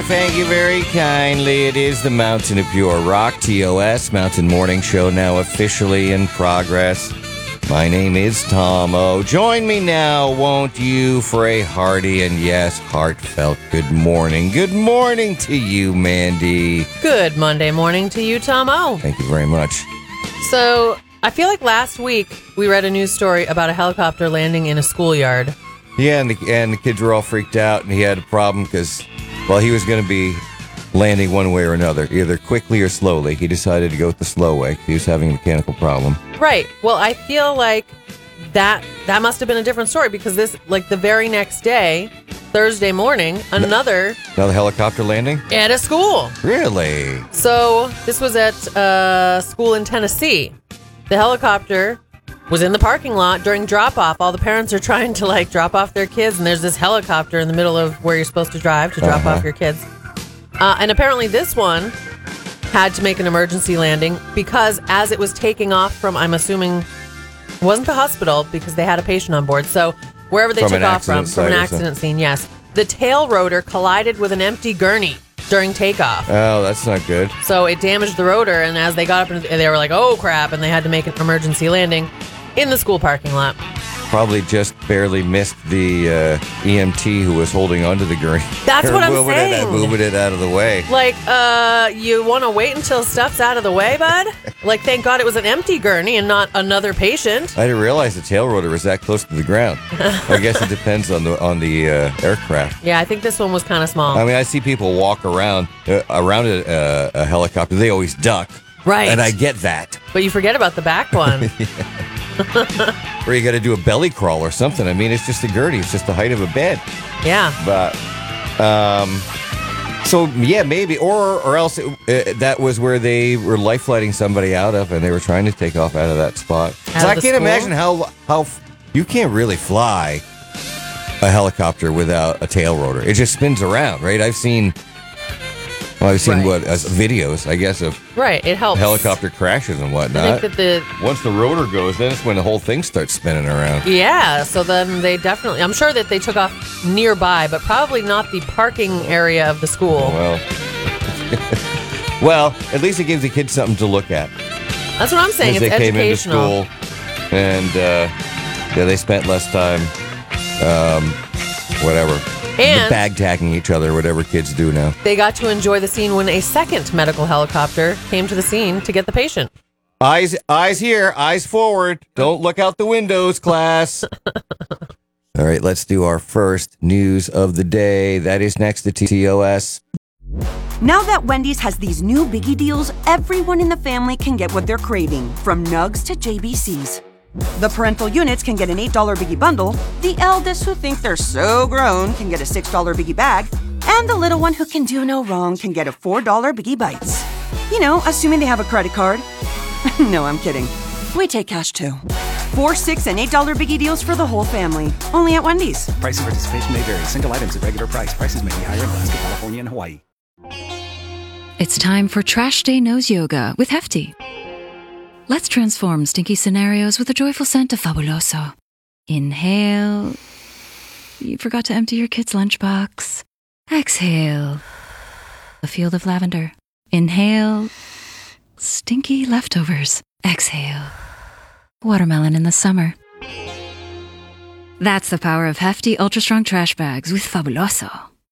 Thank you very kindly. It is the Mountain of Pure Rock, TOS, Mountain Morning Show, now officially in progress. My name is Tom O. Join me now, won't you, for a hearty and, yes, heartfelt good morning. Good morning to you, Mandy. Good Monday morning to you, Tom O. Thank you very much. So, I feel like last week we read a news story about a helicopter landing in a schoolyard. Yeah, and the kids were all freaked out, and he had a problem because, well, he was going to be landing one way or another, either quickly or slowly. He decided to go with the slow way. He was having a mechanical problem. Right. Well, I feel like that must have been a different story because this, like the very next day, Thursday morning, another helicopter landing? At a school. Really? So this was at a school in Tennessee. The helicopter was in the parking lot during drop-off. All the parents are trying to, drop off their kids, and there's this helicopter in the middle of where you're supposed to drive to drop off your kids. And apparently this one had to make an emergency landing because as it was taking off from, I'm assuming, it wasn't the hospital because they had a patient on board. So wherever they took off from an accident scene, yes. The tail rotor collided with an empty gurney during takeoff. Oh, that's not good. So it damaged the rotor, and as they got up, they were like, oh, crap, and they had to make an emergency landing in the school parking lot. Probably just barely missed the EMT who was holding onto the gurney. That's what I'm saying. Moving it out of the way. You want to wait until stuff's out of the way, bud? Thank God it was an empty gurney and not another patient. I didn't realize the tail rotor was that close to the ground. I guess it depends on the aircraft. Yeah, I think this one was kind of small. I mean, I see people walk around a helicopter. They always duck. Right. And I get that. But you forget about the back one. Or you got to do a belly crawl or something. I mean, it's just a gurney. It's just the height of a bed. Yeah. But, so yeah, maybe, or else that was where they were life flighting somebody out of, and they were trying to take off out of that spot. So I can't imagine how you can't really fly a helicopter without a tail rotor. It just spins around, right? I've seen videos, I guess, of it helps. Helicopter crashes and whatnot. I think that once the rotor goes, then it's when the whole thing starts spinning around. Yeah, so then they definitely, I'm sure that they took off nearby, but probably not the parking area of the school. Well, at least it gives the kids something to look at. That's what I'm saying. It's educational. They came into school, and they spent less time, and bag tagging each other, whatever kids do now. They got to enjoy the scene when a second medical helicopter came to the scene to get the patient. Eyes here, eyes forward. Don't look out the windows, class. All right, let's do our first news of the day. That is next to TOS. Now that Wendy's has these new biggie deals, everyone in the family can get what they're craving, from Nugs to JBCs. The parental units can get an $8 Biggie Bundle, the eldest who think they're so grown can get a $6 Biggie Bag, and the little one who can do no wrong can get a $4 Biggie Bites. You know, assuming they have a credit card. No, I'm kidding. We take cash too. 4, $6, and $8 Biggie deals for the whole family. Only at Wendy's. Price and participation may vary. Single items at regular price. Prices may be higher in Alaska, California, and Hawaii. It's time for Trash Day Nose Yoga with Hefty. Let's transform stinky scenarios with a joyful scent of Fabuloso. Inhale. You forgot to empty your kid's lunchbox. Exhale. A field of lavender. Inhale. Stinky leftovers. Exhale. Watermelon in the summer. That's the power of Hefty Ultra Strong Trash Bags with Fabuloso.